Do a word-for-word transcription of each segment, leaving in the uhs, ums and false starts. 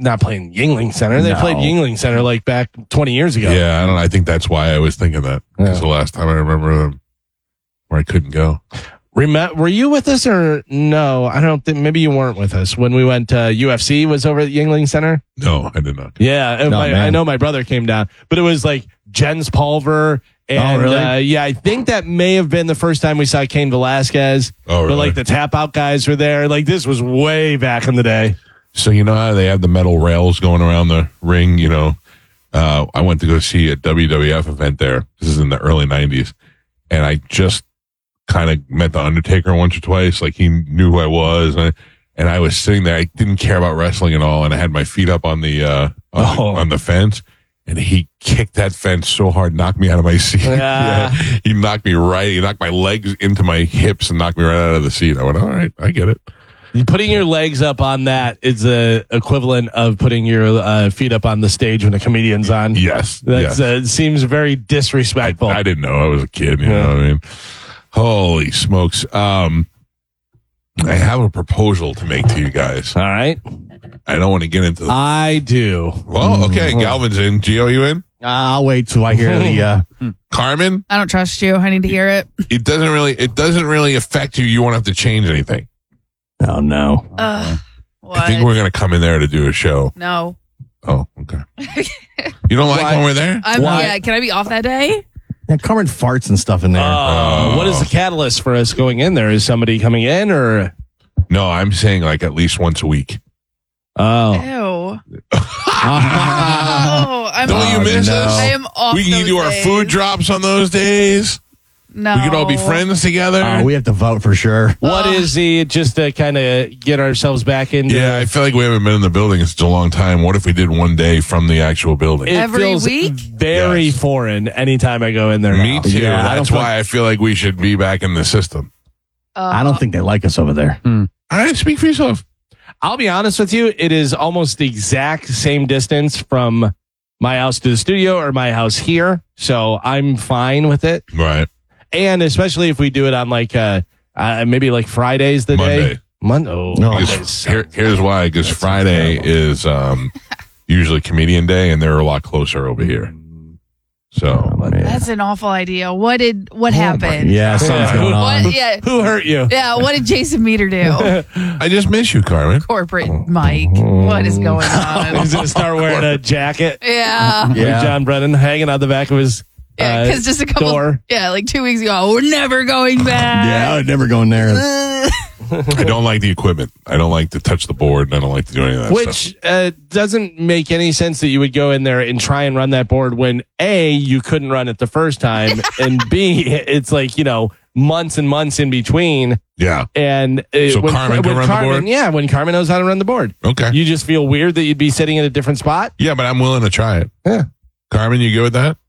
not playing Yuengling Center. They No. played Yuengling Center like back twenty years ago. Yeah, I don't know. I think that's why I was thinking that. Because Yeah. the last time I remember them where I couldn't go. Remember, were you with us or no? I don't think, maybe you weren't with us when we went, uh, U F C was over at Yuengling Center. No, I did not. Yeah. and No, my, man. I know my brother came down, but it was like Jens Pulver. And, Oh, really? uh, yeah, I think that may have been the first time we saw Cain Velasquez. Oh, really? But like the tap out guys were there. Like this was way back in the day. So you know how they have the metal rails going around the ring, you know? Uh, I went to go see a W W F event there. This is in the early nineties. And I just kind of met The Undertaker once or twice. Like he knew who I was. And I, and I was sitting there. I didn't care about wrestling at all. And I had my feet up on the, uh, on, Oh. the, on the fence. And he kicked that fence so hard, knocked me out of my seat. Yeah. He knocked me right. He knocked my legs into my hips and knocked me right out of the seat. I went, all right, I get it. Putting your legs up on that is the equivalent of putting your uh, feet up on the stage when a comedian's on. Yes. That's, yes. uh, it seems very disrespectful. I didn't know I was a kid. You Yeah. know what I mean? Holy smokes. Um, I have a proposal to make to you guys. All right. I don't want to get into the. I do. Well, okay. Galvin's in. Gio, you in? I'll wait till I hear the. Uh, Carmen? I don't trust you. I need to hear it. It doesn't really, it doesn't really affect you. You won't have to change anything. oh no! Ugh. What? I think we're going to come in there to do a show. no. Oh, okay. You don't like Why? when we're there? I'm, Why? yeah, can I be off that day? Yeah, Carmen farts and stuff in there. Uh, Oh. what is the catalyst for us going in there? Is somebody coming in or? No, I'm saying like at least once a week. Oh. Ew. Oh, I'm Don't off. you miss no. us? I am off. We can those do our days. food drops on those days. No. We could all be friends together. Oh, we have to vote for sure. What is the, just to kind of get ourselves back into Yeah, I feel like we haven't been in the building in such a long time. What if we did one day from the actual building? it Every feels week? very Yes. foreign anytime I go in there. Me now. too. Yeah, I That's don't why I feel like we should be back in the system. Uh, I don't think they like us over there. All right, speak for yourself. I'll be honest with you. It is almost the exact same distance from my house to the studio or my house here. So I'm fine with it. Right. And especially if we do it on like, uh, uh maybe like Friday's the Monday. day. Monday. Oh, No. Mondays Because suck. here, here's why. Because Friday is um, usually comedian day, and they're a lot closer over here. So That's an awful idea. What did what happened? Yeah, something's Yeah. going on. What? Yeah. Who hurt you? Yeah. What did Jason Meter do? I just miss you, Carmen. Corporate Mike. What is going on? He's going to start wearing a jacket. Yeah. Like Yeah. John Brennan hanging on the back of his Yeah. uh, Because just a couple. door. Yeah. Like two weeks ago, we're never going back. Yeah, I would never go in there. Ugh. I don't like the equipment. I don't like to touch the board, and I don't like to do any of that stuff. Which uh, doesn't make any sense that you would go in there and try and run that board when A, you couldn't run it the first time, and B, it's like, you know, months and months in between. Yeah. And uh, So when, Carmen can when run the Carmen, board? yeah, when Carmen knows how to run the board, Okay. you just feel weird that you'd be sitting in a different spot. Yeah, but I'm willing to try it. Yeah. Carmen, you good with that?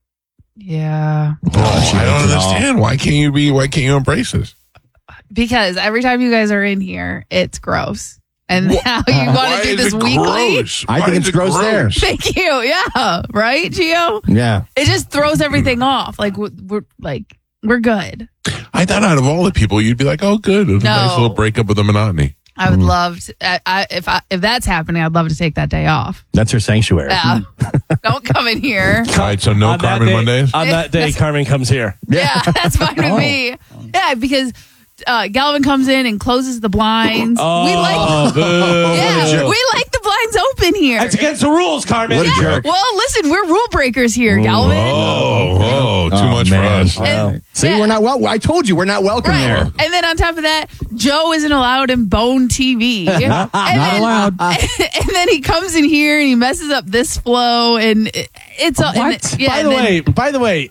Yeah. Oh, I don't hates it all. understand. Why can't you be? Why can't you embrace this? Because every time you guys are in here, it's gross. And Wha- now you want Why to do is this it weekly. gross? I Why think is it's it gross there. Thank you. Yeah. Right, Gio? Yeah. It just throws everything off. Like we're, we're like we're good. I thought out of all the people, you'd be like, "Oh, good, a No. nice little breakup of the monotony." I would love to. I, I, if I, if that's happening, I'd love to take that day off. That's her sanctuary. Yeah. Don't come in here. All right, so no On that Carmen day- Mondays. On that day, That's- Carmen comes here. Yeah, that's fine with me. Yeah, because uh, Galvin comes in and closes the blinds. Oh, we like. boo. Yeah, we like the blinds open here. That's against the rules, Carmen. What a jerk. Well, listen, we're rule breakers here, Galvin. Oh, whoa, too Oh, much man. for us. And- See, yeah. we're not well. I told you we're not welcome Right. there. And then on top of that, Joe isn't allowed in Bone T V. and Not then, allowed. And then he comes in here and he messes up this flow, and it- it's a, and What? it- yeah. by and the then- way, by the way,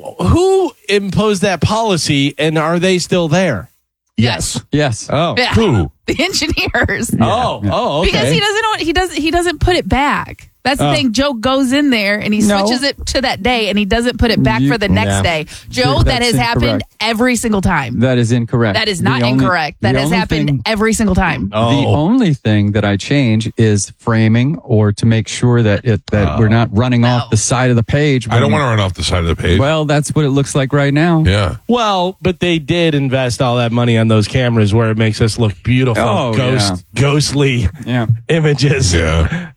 who imposed that policy, and are they still there? Yes. Yes. Oh, yeah, who? the engineers. Oh, oh, okay. Because he doesn't know he doesn't he doesn't put it back. That's the Oh. thing. Joe goes in there and he No. switches it to that day and he doesn't put it back You- for the next Yeah. day. Joe, that That's has happened incorrect. every single time. That is incorrect. That is The not only- incorrect. That the has only happened thing- every single time. Oh. The only thing that I change is framing, or to make sure that it that we're not running off the side of the page. I don't when- want to run off the side of the page. Well, that's what it looks like right now. yeah. Well, but they did invest all that money on those cameras where it makes us look beautiful, Oh, ghost, ghostly Yeah. images. Yeah.